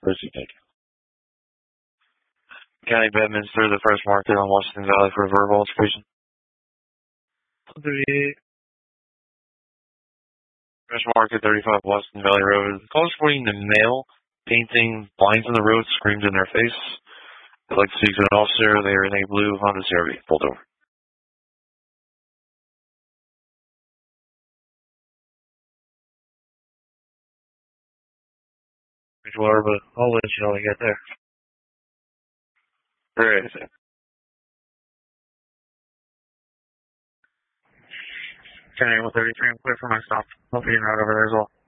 Proceed, thank you. County Bedminster, the Fresh Market on Washington Valley for a verbal altercation. 38. Fresh Market, 35 Washington Valley Road. Call reporting the male painting blinds on the road, screamed in their face. I'd like to speak to an officer. They are in a blue Honda CRV. Pulled over. Bridgewater, but I'll let you know when I get there. Great. 10 133, I'm clear for my stop. I'll be in right over there as well.